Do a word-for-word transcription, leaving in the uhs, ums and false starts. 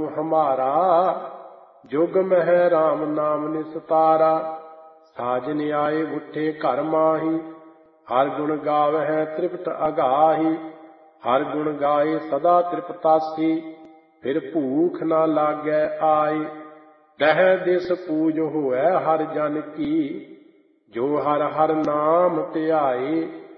प्रभु हमारा, जुग मह राम नाम निस्तारा। साजन आए उठे घर माही, हर गुण गावह तृप्त अगाही। हर गुण गाए सदा तृप्तासी, फिर भूख न लागै आई। दह दिस पूज होए हर जन की, जो हर हर नाम ध्याए।